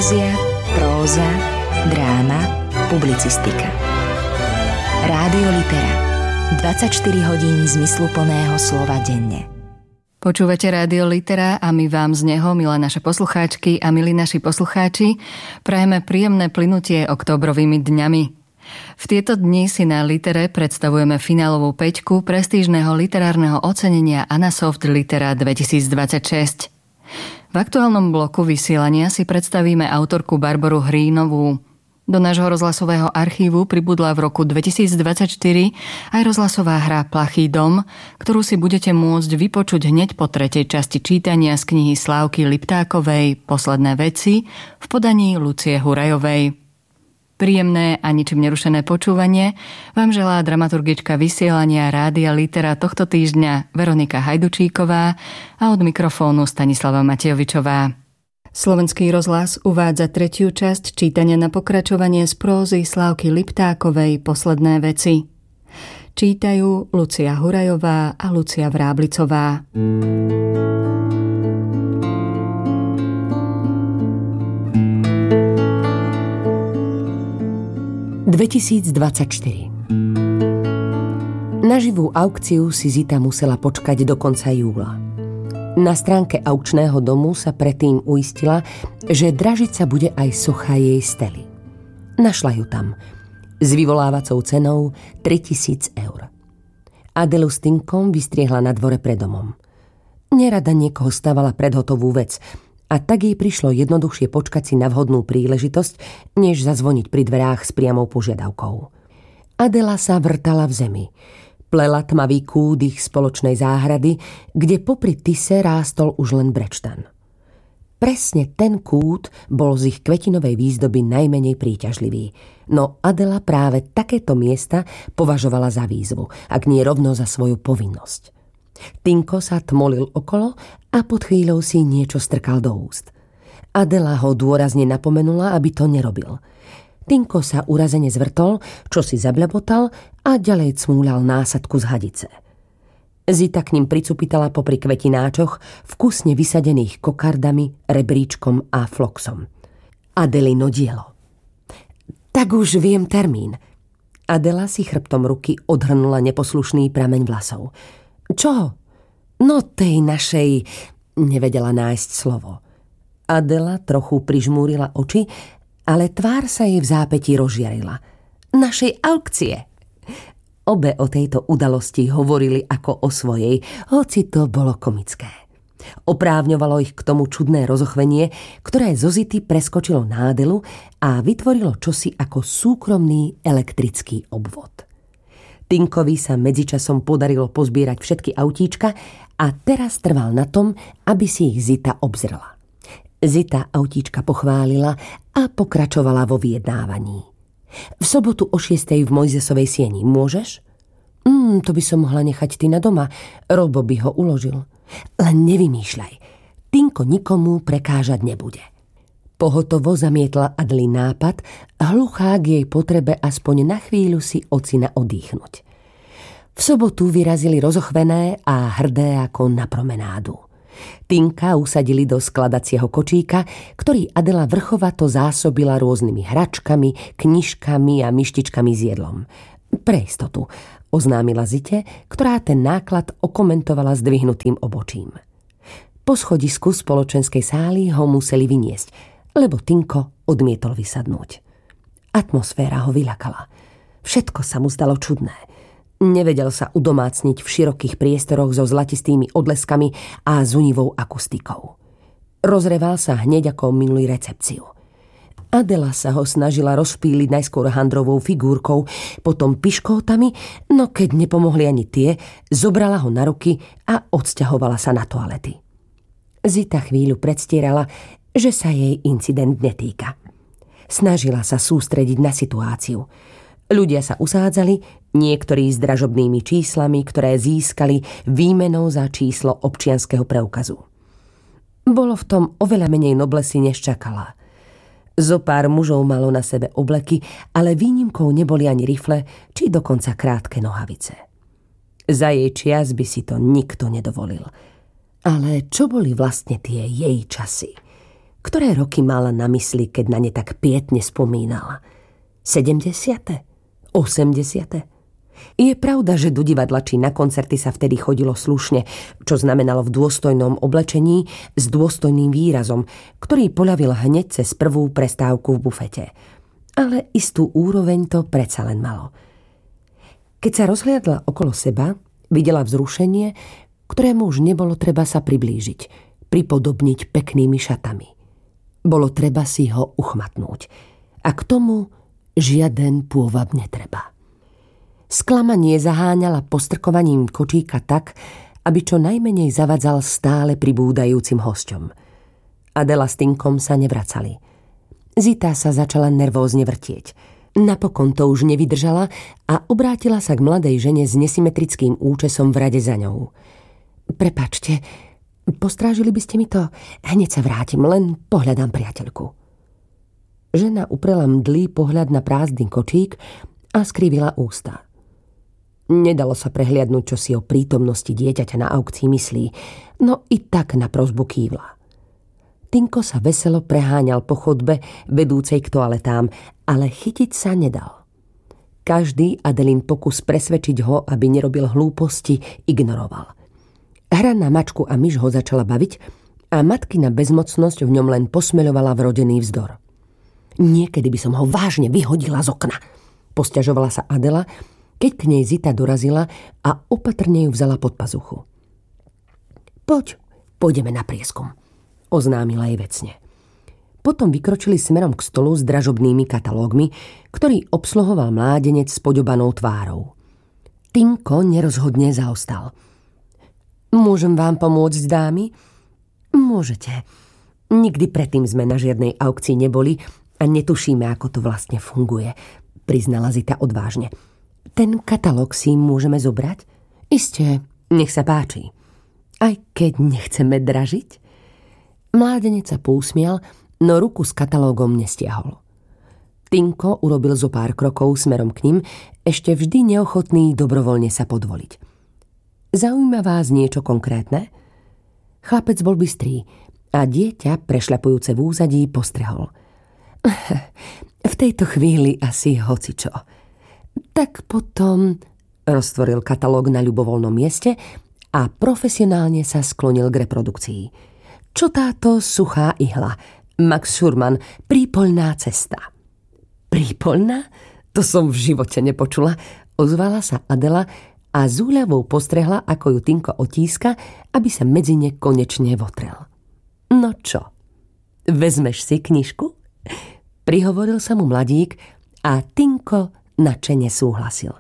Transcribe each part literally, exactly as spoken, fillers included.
Poézia, próza, dráma, publicistika. Rádio Litera. dvadsaťštyri hodín zmysluplného slova denne. Počúvate Rádio Litera a my vám z neho, milé naše poslucháčky a milí naši poslucháči, prajeme príjemné plynutie októbrovými dňami. V tieto dni si na Litere predstavujeme finálovú päťku prestížneho literárneho ocenenia Anasoft Litera dvetisícdvadsaťšesť. V aktuálnom bloku vysielania si predstavíme autorku Barboru Hrínovú. Do nášho rozhlasového archívu pribudla v roku dvetisícdvadsaťštyri aj rozhlasová hra Plachý dom, ktorú si budete môcť vypočuť hneď po tretej časti čítania z knihy Slávky Liptákovej Posledné veci v podaní Lucie Hurajovej. Príjemné a ničím nerušené počúvanie vám želá dramaturgička vysielania Rádia Litera tohto týždňa Veronika Hajdučíková a od mikrofónu Stanislava Matejovičová. Slovenský rozhlas uvádza tretiu časť čítania na pokračovanie z prózy Slávky Liptákovej Posledné veci. Čítajú Lucia Hurajová a Lucia Vráblicová. dvetisícdvadsaťštyri. Na živú aukciu si Zita musela počkať do konca júla. Na stránke aukčného domu sa predtým uistila, že dražiť sa bude aj socha jej Stely. Našla ju tam s vyvolávacou cenou tritisíc eur. Adelu s Tinkom vystriehla na dvore pred domom. Nerada niekoho stavala predhotovú vec a tak jej prišlo jednoduchšie počkať si na vhodnú príležitosť, než zazvoniť pri dverách s priamou požiadavkou. Adela sa vrtala v zemi. Plela tmavý kút ich spoločnej záhrady, kde popri Tise rástol už len brečtan. Presne ten kút bol z ich kvetinovej výzdoby najmenej príťažlivý, no Adela práve takéto miesta považovala za výzvu, ak nie rovno za svoju povinnosť. Tinko sa tmolil okolo a pod chvíľou si niečo strkal do úst. Adela ho dôrazne napomenula, aby to nerobil. Tinko sa urazene zvrtol, čo si zabľabotal a ďalej cmúľal násadku z hadice. Zita k ním pricupitala popri kvetináčoch, vkusne vysadených kokardami, rebríčkom a floxom. Adelino dielo. Tak už viem termín. Adela si chrbtom ruky odhrnula neposlušný prameň vlasov. Čoho? No tej našej... Nevedela nájsť slovo. Adela trochu prižmúrila oči, ale tvár sa jej v zápäti rozžiarila. Našej aukcie. Obe o tejto udalosti hovorili ako o svojej, hoci to bolo komické. Oprávňovalo ich k tomu čudné rozochvenie, ktoré zo Zity preskočilo na Adelu a vytvorilo čosi ako súkromný elektrický obvod. Tinkovi sa medzičasom podarilo pozbierať všetky autíčka a teraz trval na tom, aby si ich Zita obzrela. Zita autíčka pochválila a pokračovala vo vyjednávaní. V sobotu o šiestej v Mojzesovej sieni môžeš? Mm, to by som mohla nechať ty na doma, Robo by ho uložil. Len nevymýšľaj, Tinko nikomu prekážať nebude. Pohotovo zamietla Adli nápad, hluchá k jej potrebe aspoň na chvíľu si od syna odýchnuť. V sobotu vyrazili rozochvené a hrdé ako na promenádu. Tinka usadili do skladacieho kočíka, ktorý Adela vrchovato zásobila rôznymi hračkami, knižkami a myštičkami s jedlom. Pre istotu, oznámila Zite, ktorá ten náklad okomentovala zdvihnutým obočím. Po schodisku spoločenskej sály ho museli vyniesť, lebo Tinko odmietol vysadnúť. Atmosféra ho vyľakala. Všetko sa mu zdalo čudné. Nevedel sa udomácniť v širokých priestoroch so zlatistými odleskami a zunivou akustikou. Rozreval sa hneď ako minulý recepciu. Adela sa ho snažila rozpíliť najskôr handrovou figúrkou, potom piškótami, no keď nepomohli ani tie, zobrala ho na ruky a odsťahovala sa na toalety. Zita chvíľu predstierala, že sa jej incident netýka. Snažila sa sústrediť na situáciu. Ľudia sa usádzali, niektorí s dražobnými číslami, ktoré získali výmenou za číslo občianskeho preukazu. Bolo v tom oveľa menej noblesy, než čakala. Zopár mužov malo na sebe obleky, ale výnimkou neboli ani rifle, či dokonca krátke nohavice. Za jej čias by si to nikto nedovolil. Ale čo boli vlastne tie jej časy? Ktoré roky mala na mysli, keď na ne tak pietne spomínala? sedemdesiate? osemdesiate? Je pravda, že do divadla či na koncerty sa vtedy chodilo slušne, čo znamenalo v dôstojnom oblečení s dôstojným výrazom, ktorý poľavil hneď cez prvú prestávku v bufete. Ale istú úroveň to predsa len malo. Keď sa rozhliadla okolo seba, videla vzrušenie, ktorému už nebolo treba sa priblížiť, pripodobniť peknými šatami. Bolo treba si ho uchmatnúť. A k tomu žiaden pôvab netreba. Sklamanie zaháňala postrkovaním kočíka tak, aby čo najmenej zavadzal stále pribúdajúcim hosťom. Adela s Tinkom sa nevracali. Zita sa začala nervózne vrtieť. Napokon to už nevydržala a obrátila sa k mladej žene s nesymetrickým účesom v rade za ňou. Prepačte, postrážili by ste mi to? Hneď sa vrátim, len pohľadám priateľku. Žena uprela mdlý pohľad na prázdny kočík a skrivila ústa. Nedalo sa prehliadnúť, čo si o prítomnosti dieťaťa na aukcii myslí, no i tak na prosbu kývla. Tinko sa veselo preháňal po chodbe vedúcej k toaletám, ale chytiť sa nedal. Každý Adelín pokus presvedčiť ho, aby nerobil hlúposti, ignoroval. Hra na mačku a myš ho začala baviť a matkina bezmocnosť v ňom len posmeľovala vrodený vzdor. Niekedy by som ho vážne vyhodila z okna, posťažovala sa Adela, keď k nej Zita dorazila a opatrne ju vzala pod pazuchu. Poď, pôjdeme na prieskum, oznámila jej vecne. Potom vykročili smerom k stolu s dražobnými katalógmi, ktorý obsluhoval mládenec s poďobanou tvárou. Tinko nerozhodne zaostal. Môžem vám pomôcť, dámy? Môžete. Nikdy predtým sme na žiadnej aukcii neboli a netušíme, ako to vlastne funguje, priznala Zita odvážne. Ten katalóg si môžeme zobrať? Isté, nech sa páči. Aj keď nechceme dražiť? Mládenec sa pousmial, no ruku s katalógom nestiahol. Tinko urobil zo pár krokov smerom k ním, ešte vždy neochotný dobrovoľne sa podvoliť. Zaujíma vás niečo konkrétne? Chlapec bol bystrý a dieťa, prešľapujúce v úzadí, postrehol. V tejto chvíli asi hocičo. Tak potom roztvoril katalóg na ľubovoľnom mieste a profesionálne sa sklonil k reprodukcii. Čo táto suchá ihla? Max Schurmann, Prípolná cesta. Prípolná? To som v živote nepočula. Ozvala sa Adela a z úľavou postrehla, ako ju Tinko otíska, aby sa medzi ne konečne votrel. No čo, vezmeš si knižku? Prihovoril sa mu mladík a Tinko nadšene súhlasil.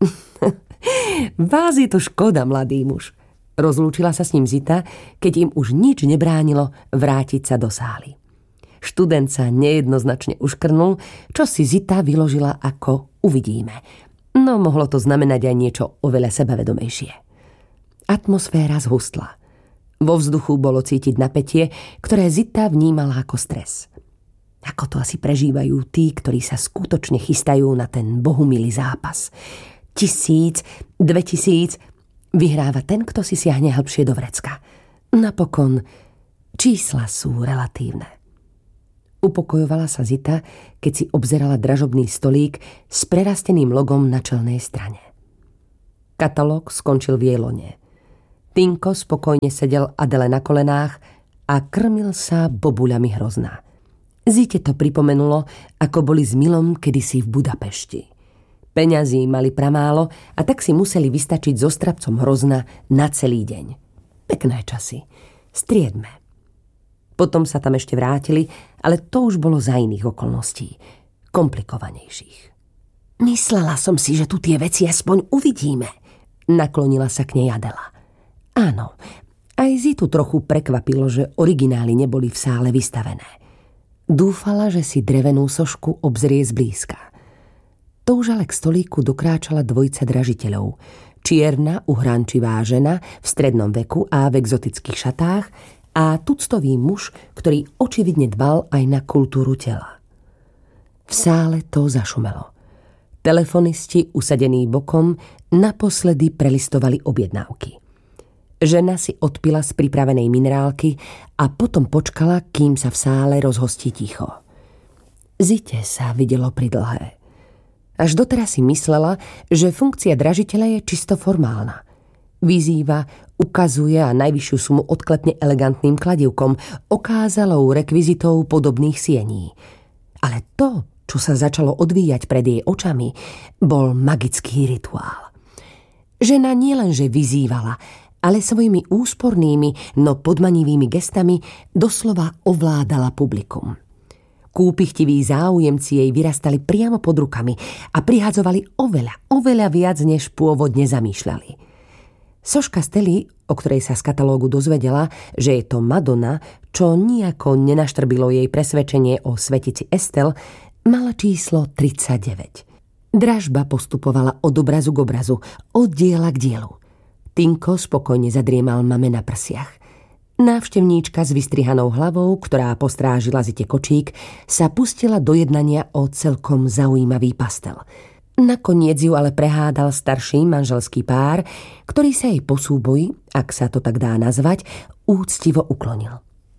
Vás je to škoda, mladý muž. Rozlúčila sa s ním Zita, keď im už nič nebránilo vrátiť sa do sály. Študent sa nejednoznačne uškrnul, čo si Zita vyložila ako uvidíme. No mohlo to znamenať aj niečo oveľa sebavedomejšie. Atmosféra zhustla. Vo vzduchu bolo cítiť napätie, ktoré Zita vnímala ako stres. Ako to asi prežívajú tí, ktorí sa skutočne chystajú na ten bohumilý zápas. Tisíc, dvetisíc, vyhráva ten, kto si siahne hlbšie do vrecka. Napokon čísla sú relatívne. Upokojovala sa Zita, keď si obzerala dražobný stolík s prerasteným logom na čelnej strane. Katalóg skončil v jej lone. Tinko spokojne sedel Adele na kolenách a krmil sa bobuľami hrozná. Zite to pripomenulo, ako boli s Milom kedysi v Budapešti. Peňazí mali pramálo a tak si museli vystačiť so strapcom hrozna na celý deň. Pekné časy. Striedme. Potom sa tam ešte vrátili, ale to už bolo za iných okolností. Komplikovanejších. Myslela som si, že tu tie veci aspoň uvidíme. Naklonila sa k nej Adela. Áno, aj Zitu trochu prekvapilo, že originály neboli v sále vystavené. Dúfala, že si drevenú sošku obzrie zblízka. To už ale k stolíku dokráčala dvojica dražiteľov. Čierna, uhrančivá žena v strednom veku a v exotických šatách a tuctový muž, ktorý očividne dbal aj na kultúru tela. V sále to zašumelo. Telefonisti, usadení bokom, naposledy prelistovali objednávky. Žena si odpila z pripravenej minerálky a potom počkala, kým sa v sále rozhostí ticho. Zite sa videlo pridlhé. Až doteraz si myslela, že funkcia dražiteľa je čisto formálna. Vyzýva, ukazuje a najvyššiu sumu odklepne elegantným kladivkom, okázalou rekvizitou podobných siení. Ale to, čo sa začalo odvíjať pred jej očami, bol magický rituál. Žena nielenže vyzývala, ale svojimi úspornými, no podmanivými gestami doslova ovládala publikum. Kúpichtiví záujemci jej vyrastali priamo pod rukami a prihadzovali oveľa, oveľa viac, než pôvodne zamýšľali. Soška Stely, o ktorej sa z katalógu dozvedela, že je to Madonna, čo nijako nenaštrbilo jej presvedčenie o svetici Estel, mala číslo tridsaťdeväť. Dražba postupovala od obrazu k obrazu, od diela k dielu. Tinko spokojne zadriemal mame na prsiach. Návštevníčka s vystrihanou hlavou, ktorá postrážila Zite kočík, sa pustila do jednania o celkom zaujímavý pastel. Nakoniec ju ale prehádal starší manželský pár, ktorý sa jej po súboji, ak sa to tak dá nazvať, úctivo uklonil.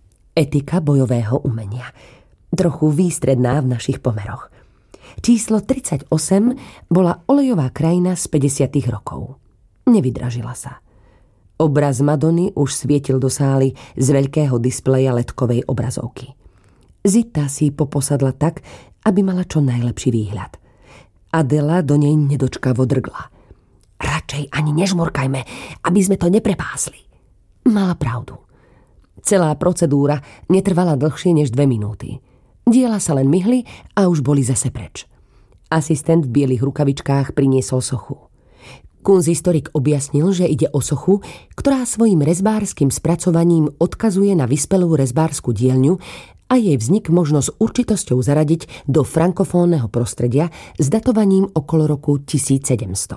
Etika bojového umenia. Trochu výstredná v našich pomeroch. Číslo tridsaťosem bola olejová krajina z päťdesiatych rokov. Nevydražila sa. Obraz Madony už svietil do sály z veľkého displeja ledkovej obrazovky. Zita si poposadla tak, aby mala čo najlepší výhľad. Adela do nej nedočkavo drgla. Radšej ani nežmurkajme, aby sme to neprepásli. Mala pravdu. Celá procedúra netrvala dlhšie než dve minúty. Diela sa len myhli a už boli zase preč. Asistent v bielých rukavičkách priniesol sochu. Kunsthistorik objasnil, že ide o sochu, ktorá svojim rezbárskym spracovaním odkazuje na vyspelú rezbársku dielňu a jej vznik možno s určitosťou zaradiť do frankofónneho prostredia s datovaním okolo roku tisícsedemsto.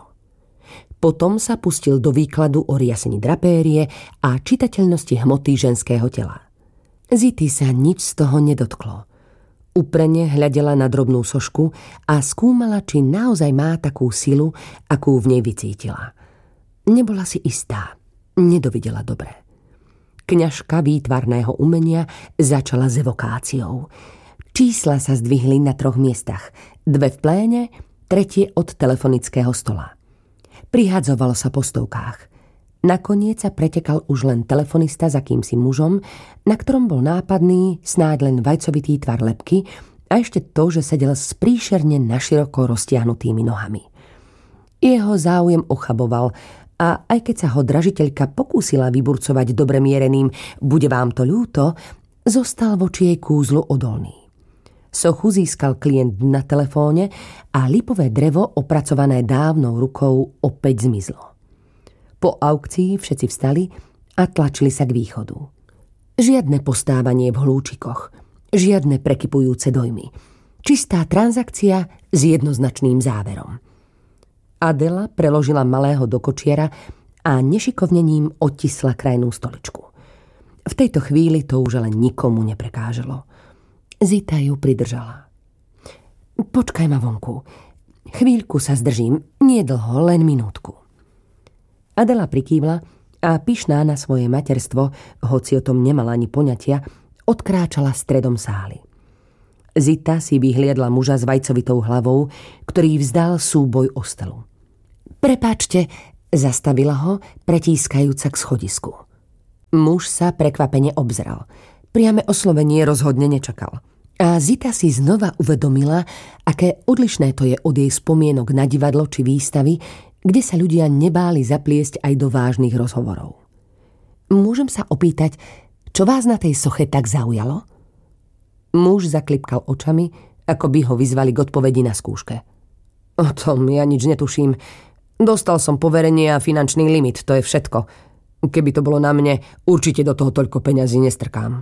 Potom sa pustil do výkladu o riasení drapérie a čitateľnosti hmoty ženského tela. Zity sa nič z toho nedotklo. Uprene hľadela na drobnú sošku a skúmala, či naozaj má takú silu, akú v nej vycítila. Nebola si istá, nedovidela dobre. Kňažka výtvarného umenia začala s evokáciou. Čísla sa zdvihli na troch miestach, dve v pléne, tretie od telefonického stola. Prihadzovalo sa po stovkách. Nakoniec sa pretekal už len telefonista za kýmsi mužom, na ktorom bol nápadný, snáď len vajcovitý tvar lebky a ešte to, že sedel s príšerne naširoko roztiahnutými nohami. Jeho záujem ochaboval a aj keď sa ho dražiteľka pokúsila vyburcovať dobre miereným "bude vám to ľúto", zostal voči jej kúzlu odolný. Sochu získal klient na telefóne a lipové drevo, opracované dávnou rukou, opäť zmizlo. Po aukcii všetci vstali a tlačili sa k východu. Žiadne postávanie v hlúčikoch, žiadne prekypujúce dojmy. Čistá transakcia s jednoznačným záverom. Adela preložila malého do kočiera a nešikovnením odtisla krajnú stoličku. V tejto chvíli to už ale nikomu neprekážalo. Zita ju pridržala. Počkaj ma vonku. Chvíľku sa zdržím, nie dlho, len minútku. Adela prikývla a pyšná na svoje materstvo, hoci o tom nemala ani poňatia, odkráčala stredom sály. Zita si vyhliadla muža s vajcovitou hlavou, ktorý vzdal súboj o stelu. Prepáčte, zastavila ho, pretískajúca k schodisku. Muž sa prekvapene obzeral. Priame oslovenie rozhodne nečakal. A Zita si znova uvedomila, aké odlišné to je od jej spomienok na divadlo či výstavy, kde sa ľudia nebáli zapliesť aj do vážnych rozhovorov. Môžem sa opýtať, čo vás na tej soche tak zaujalo? Muž zaklipkal očami, ako by ho vyzvali k odpovedi na skúške. O tom ja nič netuším. Dostal som poverenie a finančný limit, to je všetko. Keby to bolo na mne, určite do toho toľko peňazí nestrkám.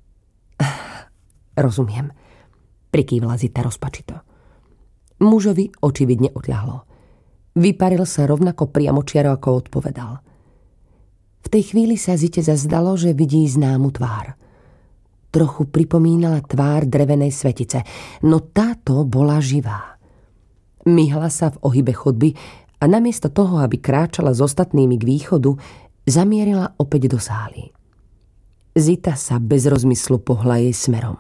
Rozumiem, prikývla Zita rozpačito. Mužovi očividne odľahlo. Vyparil sa rovnako priamočiaro, ako odpovedal. V tej chvíli sa Zite zazdalo, že vidí známu tvár. Trochu pripomínala tvár drevenej svetice, no táto bola živá. Myhla sa v ohybe chodby a namiesto toho, aby kráčala s ostatnými k východu, zamierila opäť do sály. Zita sa bez rozmyslu pohla jej smerom.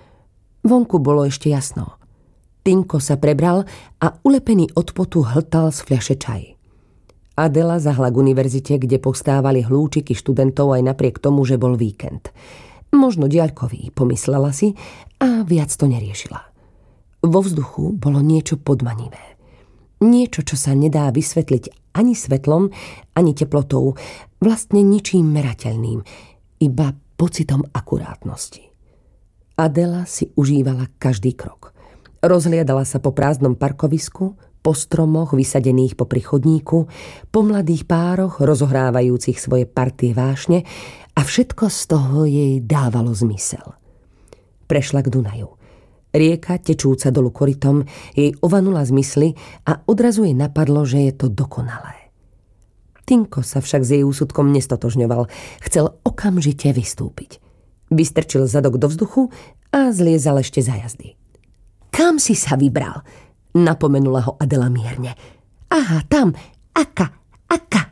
Vonku bolo ešte jasno. Tinko sa prebral a ulepený od potu hltal z fľaše čaj. Adela zahla k univerzite, kde postávali hlúčiky študentov aj napriek tomu, že bol víkend. Možno diaľkový, pomyslela si a viac to neriešila. Vo vzduchu bolo niečo podmanivé. Niečo, čo sa nedá vysvetliť ani svetlom, ani teplotou, vlastne ničím merateľným, iba pocitom akurátnosti. Adela si užívala každý krok. Rozhliadala sa po prázdnom parkovisku, po stromoch vysadených popri chodníku, po mladých pároch rozohrávajúcich svoje partie vášne a všetko z toho jej dávalo zmysel. Prešla k Dunaju. Rieka, tečúca dolu korytom, jej ovanula zmysly a odrazu jej napadlo, že je to dokonalé. Tinko sa však s jej úsudkom nestotožňoval. Chcel okamžite vystúpiť. Vystrčil zadok do vzduchu a zliezal ešte za jazdy. Kam si sa vybral? Napomenula ho Adela mierne. Aha, tam, Aka, Aka.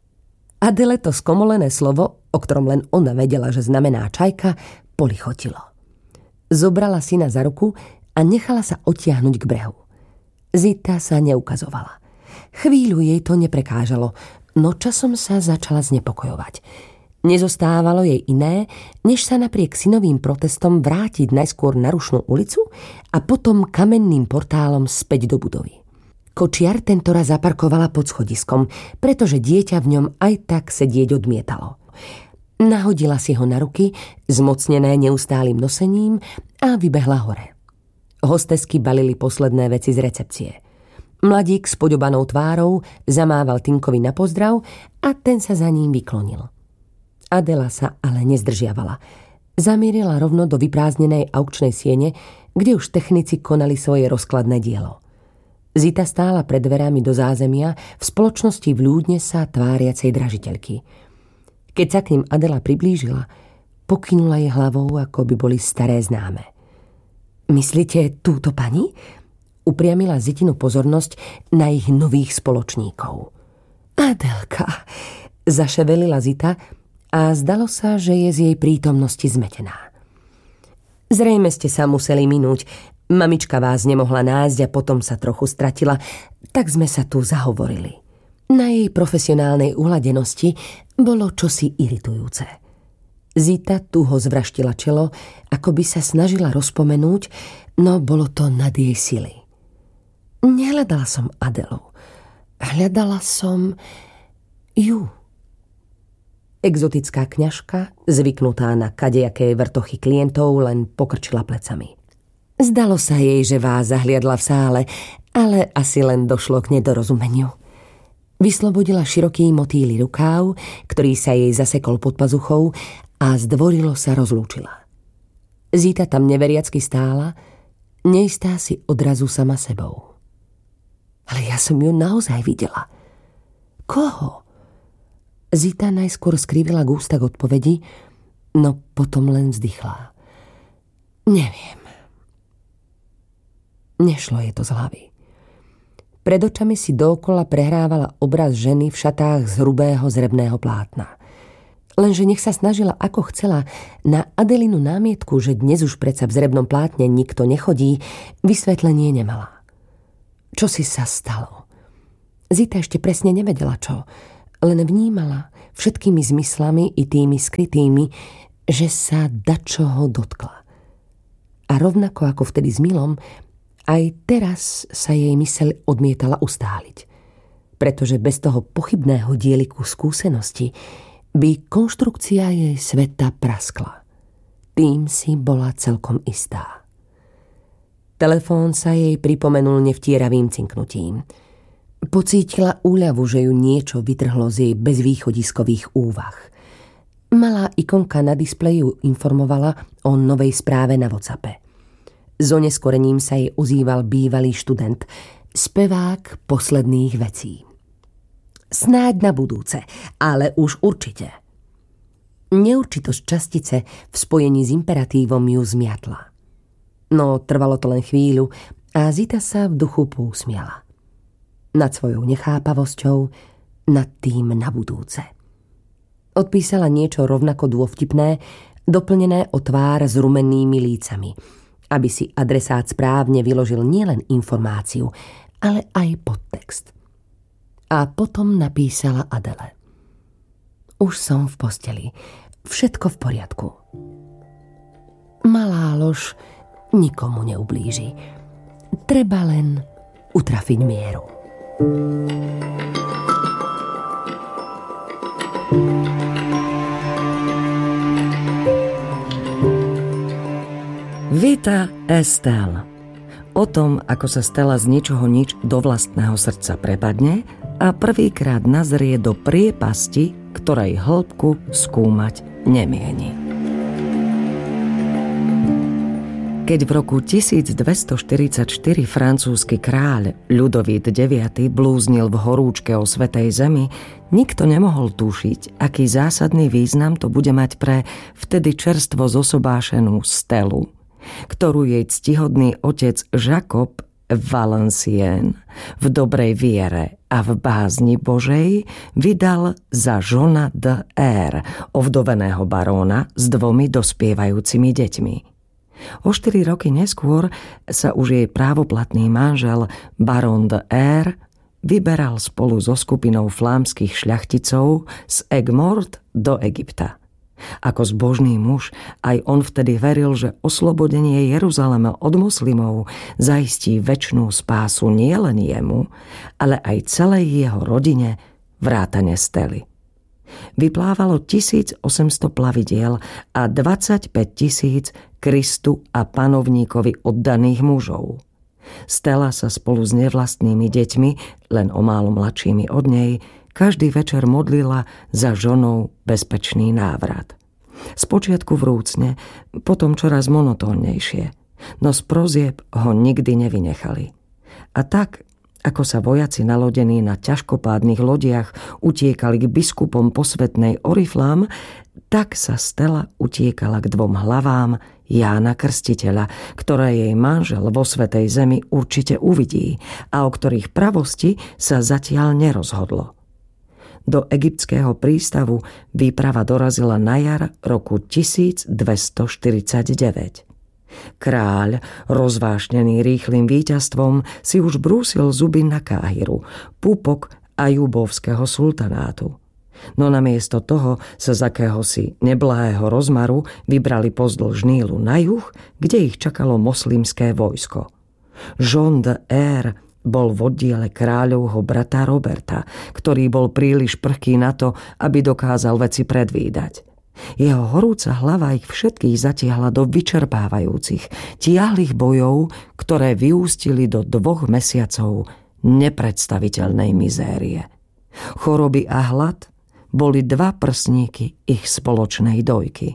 Adele to skomolené slovo, o ktorom len ona vedela, že znamená čajka, polichotilo. Zobrala syna za ruku a nechala sa odtiahnuť k brehu. Zita sa neukazovala. Chvíľu jej to neprekážalo, no časom sa začala znepokojovať. Nezostávalo jej iné, než sa napriek synovým protestom vrátiť najskôr na Rušnú ulicu a potom kamenným portálom späť do budovy. Kočiar tentoraz zaparkovala pod schodiskom, pretože dieťa v ňom aj tak sedieť odmietalo. Nahodila si ho na ruky, zmocnené neustálým nosením, a vybehla hore. Hostesky balili posledné veci z recepcie. Mladík s poďobanou tvárou zamával Tinkovi na pozdrav a ten sa za ním vyklonil. Adela sa ale nezdržiavala. Zamierila rovno do vyprázdnenej aukčnej siene, kde už technici konali svoje rozkladné dielo. Zita stála pred dverami do zázemia v spoločnosti vľúdne sa tváriacej dražiteľky. Keď sa k ním Adela priblížila, pokynula jej hlavou, ako by boli staré známe. Myslíte túto pani? Upriamila Zitinu pozornosť na ich nových spoločníkov. Adelka, zaševelila Zita a zdalo sa, že je z jej prítomnosti zmetená. Zrejme ste sa museli minúť. Mamička vás nemohla nájsť a potom sa trochu stratila, tak sme sa tu zahovorili. Na jej profesionálnej uhladenosti bolo čosi iritujúce. Zita tuho zvraštila čelo, ako by sa snažila rozpomenúť, no bolo to nad jej sily. Nehľadala som Adelu. Hľadala som ju. Exotická kňažka, zvyknutá na kadejaké vrtochy klientov, len pokrčila plecami. Zdalo sa jej, že vás zahliadla v sále, ale asi len došlo k nedorozumeniu. Vyslobodila široký motýly rukáv, ktorý sa jej zasekol pod pazuchou, a zdvorilo sa rozlúčila. Zita tam neveriacky stála, neistá si odrazu sama sebou. Ale ja som ju naozaj videla. Koho? Zita najskôr skrivila k ústach odpovedi, no potom len vzdychla. Neviem. Nešlo jej to z hlavy. Pred očami si dookola prehrávala obraz ženy v šatách z hrubého zrebného plátna. Lenže nech sa snažila ako chcela, na Adelinu námietku, že dnes už predsa v zrebnom plátne nikto nechodí, vysvetlenie nemala. Čo si sa stalo? Zita ešte presne nevedela čo, len vnímala všetkými zmyslami i tými skrytými, že sa dačoho dotkla. A rovnako ako vtedy s Milom, aj teraz sa jej myseľ odmietala ustáliť. Pretože bez toho pochybného dieliku skúsenosti by konštrukcia jej sveta praskla. Tým si bola celkom istá. Telefón sa jej pripomenul nevtieravým cinknutím. Pocítila úľavu, že ju niečo vytrhlo z jej bezvýchodiskových úvah. Malá ikonka na displeju informovala o novej správe na WhatsAppe. S oneskorením sa jej ozýval bývalý študent, spevák posledných vecí. Snáď na budúce, ale už určite. Neurčitosť častice v spojení s imperatívom ju zmiatla. No trvalo to len chvíľu a Zita sa v duchu pousmiala. Nad svojou nechápavosťou, nad tým na budúce. Odpísala niečo rovnako dôvtipné, doplnené o tvár s rumennými lícami, aby si adresát správne vyložil nielen informáciu, ale aj podtext. A potom napísala Adele. Už som v posteli. Všetko v poriadku. Malá lož nikomu neublíži. Treba len utrafiť mieru. Vita Estelle. O tom, ako sa Stella z ničoho nič do vlastného srdca prepadne a prvýkrát nazrie do priepasti, ktorej hĺbku skúmať nemieni. Keď v roku tisícdvestoštyridsaťštyri francúzsky kráľ Ľudovít deviaty blúznil v horúčke o Svätej Zemi, nikto nemohol tušiť, aký zásadný význam to bude mať pre vtedy čerstvo zosobášenú Stelu, ktorú jej ctihodný otec Jacob Valenciennes v dobrej viere a v bázni Božej vydal za Jeana d'Air, ovdoveného baróna s dvomi dospievajúcimi deťmi. O štyri roky neskôr sa už jej právoplatný manžel barón d'Air vyberal spolu so skupinou flámskych šľachticov z Aigues-Mortes do Egypta. Ako zbožný muž, aj on vtedy veril, že oslobodenie Jeruzalema od moslimov zaistí večnú spásu nielen jemu, ale aj celej jeho rodine vrátane Stely. Vyplávalo tisícosemsto plavidiel a dvadsaťpäť tisíc Kristu a panovníkovi oddaných mužov. Stella sa spolu s nevlastnými deťmi, len o málo mladšími od nej, každý večer modlila za ženou bezpečný návrat. Spočiatku vrúcne, potom čoraz monotónnejšie, no z prozieb ho nikdy nevynechali. A tak, ako sa vojaci nalodení na ťažkopádnych lodiach utiekali k biskupom posvetnej Oriflám, tak sa Stella utiekala k dvom hlavám Jána Krstiteľa, ktoré jej manžel vo Svätej Zemi určite uvidí a o ktorých pravosti sa zatiaľ nerozhodlo. Do egyptského prístavu výprava dorazila na jar roku tisícdvestoštyridsaťdeväť. Kráľ, rozvášnený rýchlym víťazstvom, si už brúsil zuby na Káhiru, púpok ajúbovského sultanátu. No namiesto toho sa z akéhosi neblahého rozmaru vybrali pozdĺž Nílu na juh, kde ich čakalo moslimské vojsko. Jean d'Air bol v oddiele kráľovho brata Roberta, ktorý bol príliš prchký na to, aby dokázal veci predvídať. Jeho horúca hlava ich všetkých zatiahla do vyčerpávajúcich, tiahlých bojov, ktoré vyústili do dvoch mesiacov nepredstaviteľnej mizérie. Choroby a hlad boli dva prsníky ich spoločnej dojky.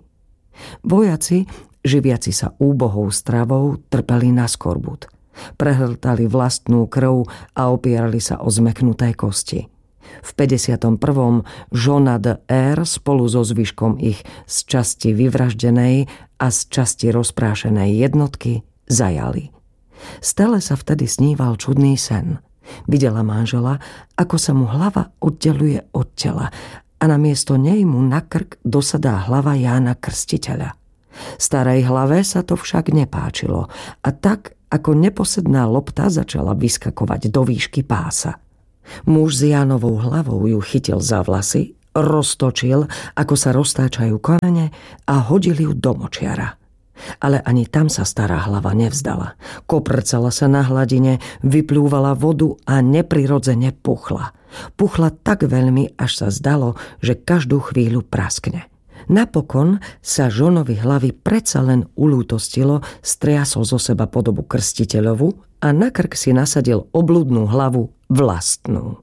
Vojaci, živiaci sa úbohou stravou, trpeli na skorbut. Prehltali vlastnú krv a opierali sa o zmeknuté kosti. V päťdesiatom prvom Jeana d'Air spolu so zvyškom ich z časti vyvraždenej a z časti rozprášenej jednotky zajali. Stelle sa vtedy sníval čudný sen. Videla manžela, ako sa mu hlava oddeluje od tela a namiesto nej mu na krk dosadá hlava Jána Krstiteľa. Starej hlave sa to však nepáčilo a tak ako neposedná lopta začala vyskakovať do výšky pása. Muž s Jánovou hlavou ju chytil za vlasy, roztočil, ako sa roztáčajú korene a hodil ju do močiara. Ale ani tam sa stará hlava nevzdala. Koprcala sa na hladine, vyplúvala vodu a neprirodzene puchla. Puchla tak veľmi, až sa zdalo, že každú chvíľu praskne. Napokon sa Jeanovi hlavy predsa len ulútostilo, striasol zo seba podobu Krstiteľovu a na krk si nasadil obludnú hlavu vlastnú.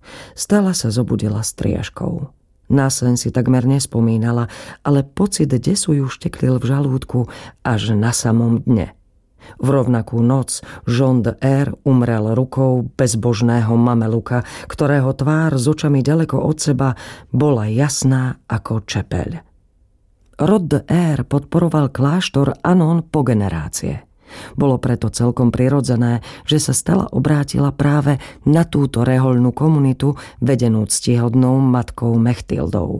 Stella sa zobudila striažkou. Na sen si takmer nespomínala, ale pocit desu ju šteklil v žalúdku až na samom dne. V rovnakú noc Jean d'Air umrel rukou bezbožného mameluka, ktorého tvár s očami ďaleko od seba bola jasná ako čepeľ. Rod d'Air podporoval kláštor Anon po generácie. Bolo preto celkom prirodzené, že sa Stella obrátila práve na túto rehoľnú komunitu vedenú ctihodnou matkou Mechtildou.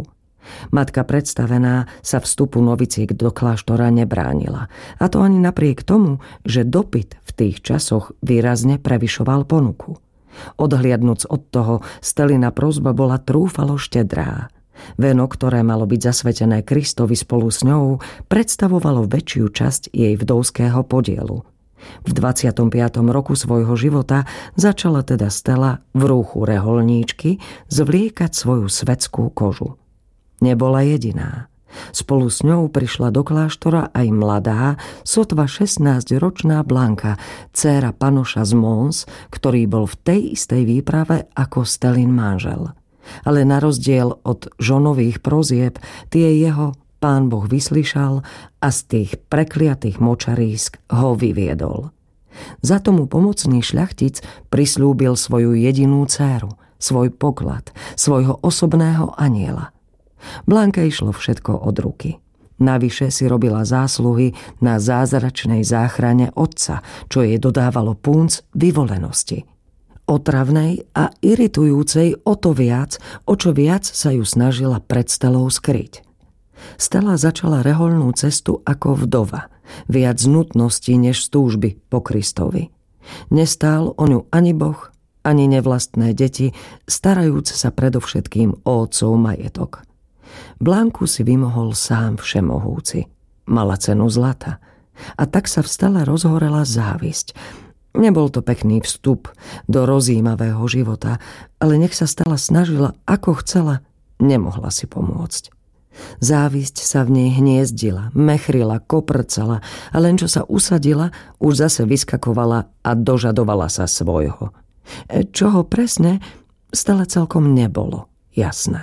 Matka predstavená sa vstupu noviciek do kláštora nebránila. A to ani napriek tomu, že dopyt v tých časoch výrazne prevyšoval ponuku. Odhliadnuc od toho, Stelina prosba bola trúfalo štedrá. Veno, ktoré malo byť zasvetené Kristovi spolu s ňou, predstavovalo väčšiu časť jej vdovského podielu. V dvadsiatom piatom roku svojho života začala teda Stella v rúchu reholníčky zvliekať svoju svetskú kožu. Nebola jediná. Spolu s ňou prišla do kláštora aj mladá, sotva šestnásťročná Blanka, dcéra panoša z Mons, ktorý bol v tej istej výprave ako Stelin manžel. Ale na rozdiel od žonových prozieb, tie jeho Pán Boh vyslyšal a z tých prekliatých močarísk ho vyviedol. Za tomu pomocný šľachtic prisľúbil svoju jedinú dcéru, svoj poklad, svojho osobného anjela. Blanke išlo všetko od ruky. Navyše si robila zásluhy na zázračnej záchrane otca, čo jej dodávalo punc vyvolenosti. Otravnej a iritujúcej o to viac, o čo viac sa ju snažila pred Stelou skryť. Stella začala reholnú cestu ako vdova, viac nutností než túžby po Kristovi. Nestál o ňu ani Boh, ani nevlastné deti, starajúc sa predovšetkým o otcov majetok. Blanku si vymohol sám všemohúci. Mala cenu zlata. A tak sa v Stelle rozhorela závisť. Nebol to pekný vstup do rozjímavého života, ale nech sa Stella snažila ako chcela, nemohla si pomôcť. Závisť sa v nej hniezdila, mechrila, koprcala a len čo sa usadila, už zase vyskakovala a dožadovala sa svojho. Čoho presne, Stelle celkom nebolo jasné.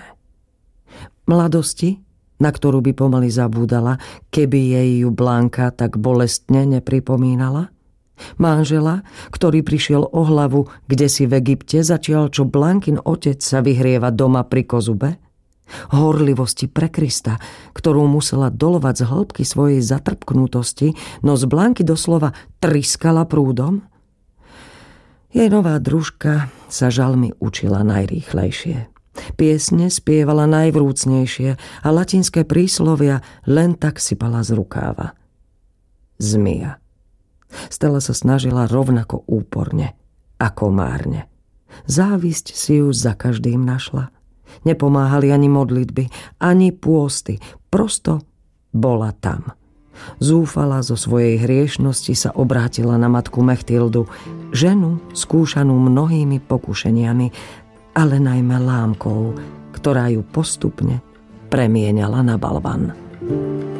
Mladosti, na ktorú by pomaly zabúdala, keby jej ju Blanka tak bolestne nepripomínala? Manžela, ktorý prišiel o hlavu kdesi v Egypte, zatiaľ čo Blankin otec sa vyhrieva doma pri Kozube? Horlivosti pre Krista, ktorú musela dolovať z hĺbky svojej zatrpknutosti, no z Blanky doslova triskala prúdom? Jej nová družka sa žalmi učila najrýchlejšie. Piesne spievala najvrúcnejšie a latinské príslovia len tak sypala z rukáva. Zmija. Stella sa snažila rovnako úporne, ako márne. Závisť si ju za každým našla. Nepomáhali ani modlitby, ani pôsty, prosto bola tam. Zúfala zo svojej hriešnosti sa obrátila na matku Mechtildu, ženu skúšanú mnohými pokušeniami, ale najmä lámkou, ktorá ju postupne premieňala na balvan.